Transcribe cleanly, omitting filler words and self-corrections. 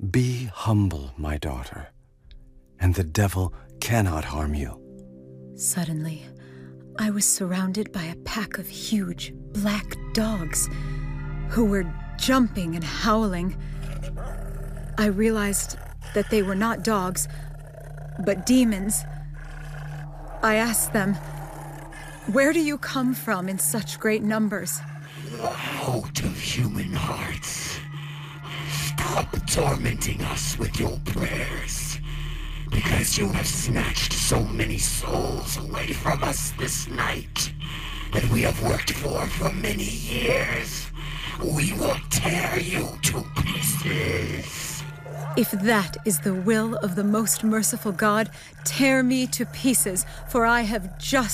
Be humble, my daughter, and the devil cannot harm you. Suddenly, I was surrounded by a pack of huge black dogs who were jumping and howling. I realized that they were not dogs, but demons. I asked them, "Where do you come from in such great numbers?" Out of human hearts. Stop tormenting us with your prayers. Because you have snatched so many souls away from us this night that we have worked for many years. We will tear you to pieces. If that is the will of the most merciful God, tear me to pieces, for I have just